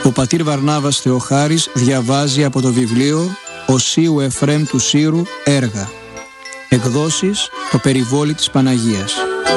Ο πατήρ Βαρνάβας Θεοχάρης διαβάζει από το βιβλίο Οσίου Εφρέμ του Σύρου έργα. Εκδόσεις Το Περιβόλι της Παναγίας.